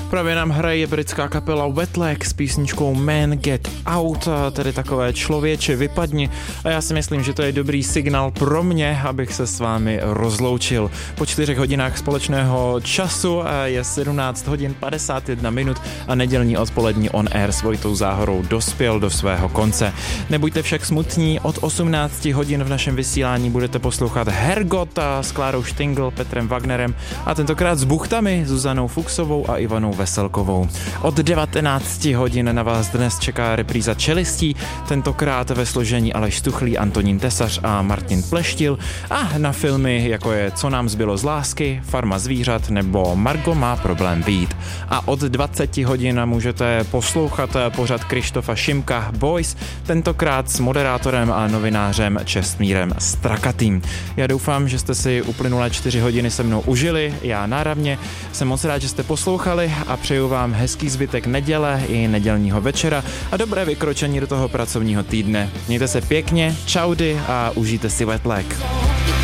Právě nám hraje britská kapela Wet Leg s písničkou Man Get Out, tedy takové člověče vypadni, a já si myslím, že to je dobrý signál pro mě, abych se s vámi rozloučil. Po 4 hodinách společného času je 17 hodin 51 minut a nedělní odpolední On Air s Vojtou Záhorou dospěl do svého konce. Nebuďte však smutní, od 18 hodin v našem vysílání budete poslouchat Hergot s Klárou Štingl, Petrem Wagnerem a tentokrát s buchtami Zuzanou Fuchsovou a Ivanou Veselkovou. Od 19 hodin na vás dnes čeká repríza Čelistí, tentokrát ve složení Aleš Stuchlý, Antonín Tesař a Martin Pleštil, a na filmy jako je Co nám zbylo z lásky, Farma zvířat nebo Margo má problém být. A od 20 hodin můžete poslouchat pořad Krištofa Šimka Boys, tentokrát s moderátorem a novinářem Čestmírem Strakatým. Já doufám, že jste si uplynulé 4 hodiny se mnou užili, já náravně. Jsem moc rád, že jste poslouchali a přeju vám hezký zbytek neděle i nedělního večera a dobré vykročení do toho pracovního týdne. Mějte se pěkně, čaudy a užijte si Wet Leg.